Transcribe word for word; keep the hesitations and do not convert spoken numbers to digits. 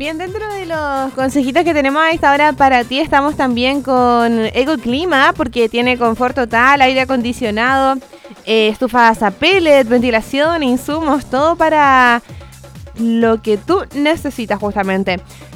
Bien, dentro de los consejitos que tenemos a esta hora para ti, estamos también con Ecoclima, porque tiene confort total, aire acondicionado, eh, estufas a pellet, ventilación, insumos, todo para lo que tú necesitas justamente.